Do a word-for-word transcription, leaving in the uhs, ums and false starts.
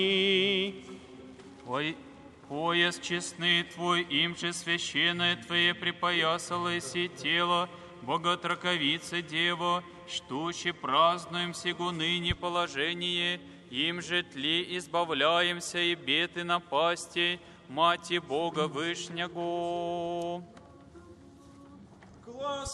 Ой, пояс честный Твой, им же священное Твое припоясалось и тело, Боготраковица Дева, штучи празднуем сего ныне положение, им же тли избавляемся и беды напасти, Мати Бога Вышнего.